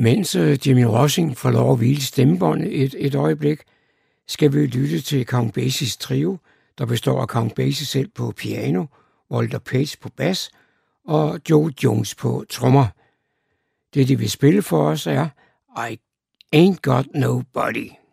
Mens Jimmy Rossing får lov at hvile stemmebåndet et øjeblik, skal vi lytte til Count Basies trio, der består af Count Basie selv på piano, Walter Page på bas og Joe Jones på trommer. Det, de vil spille for os, er I Ain't Got Nobody.